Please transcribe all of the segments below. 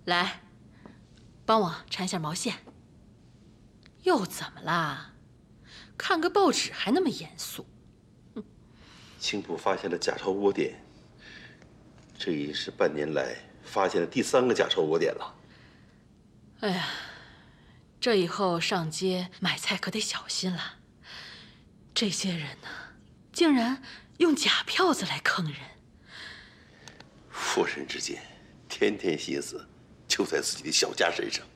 来，帮我缠下毛线。又怎么啦？看个报纸还那么严肃？ 青浦发现了假钞窝点，这已是半年来发现的第3个假钞窝点了。 哎呀，这以后上街买菜可得小心了。这些人呢，竟然用假票子来坑人。 妇人之见，天天心思就在自己的小家身上。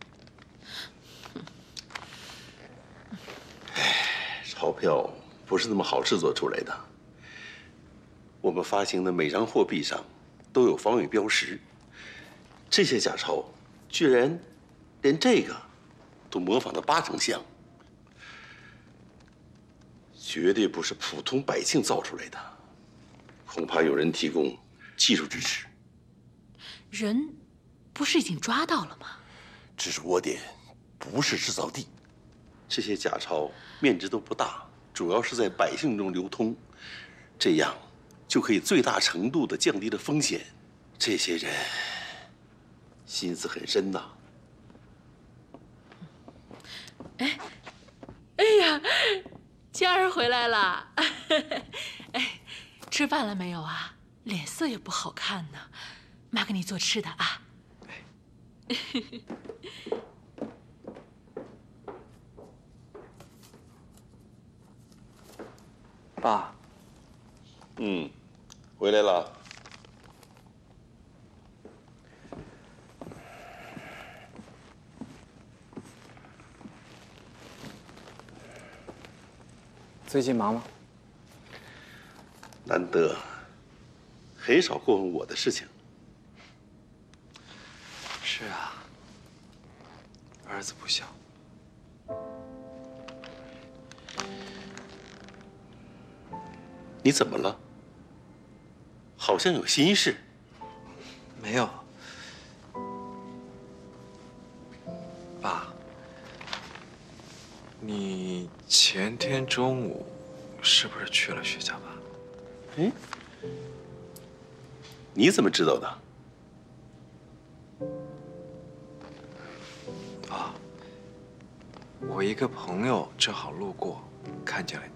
钞票不是那么好制作出来的。我们发行的每张货币上都有防伪标识，这些假钞居然连这个都模仿得8成像，绝对不是普通百姓造出来的，恐怕有人提供技术支持。 人不是已经抓到了吗？ 只是窝点，不是制造地。这些假钞面值都不大，主要是在百姓中流通，这样就可以最大程度地降低了风险。这些人心思很深呐。 哎呀，佳儿回来了。哎，吃饭了没有啊？脸色也不好看呢。妈给你做吃的啊。 爸。 回来了。 最近忙吗？ 难得，很少过问我的事情。 是啊，儿子不小。 你怎么了？好像有心事。 没有。爸，你前天中午是不是去了薛家坝？ 你怎么知道的？ 我一个朋友正好路过，看见了你。